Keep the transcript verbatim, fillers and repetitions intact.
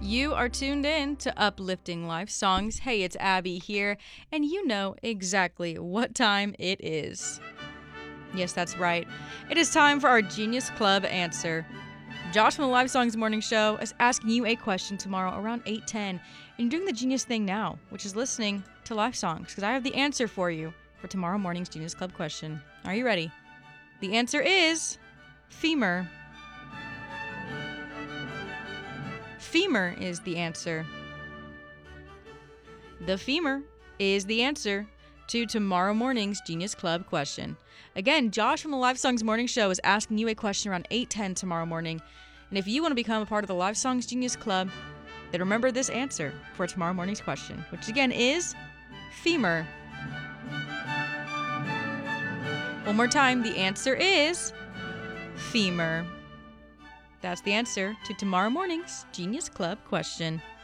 You are tuned in to Uplifting Life Songs. Hey, it's Abby here, and you know exactly what time it is. Yes, that's right. It is time for our Genius Club answer. Josh from the Live Songs Morning Show is asking you a question tomorrow around eight ten, and you're doing the genius thing now, which is listening to Live Songs, because I have the answer for you for tomorrow morning's Genius Club question. Are you ready? The answer is femur. Femur is the answer. The femur is the answer to tomorrow morning's Genius Club question. Again, Josh from the Live Songs Morning Show is asking you a question around eight ten tomorrow morning. And if you want to become a part of the Live Songs Genius Club, then remember this answer for tomorrow morning's question, which again is femur. One more time, the answer is femur. That's the answer to tomorrow morning's Genius Club question.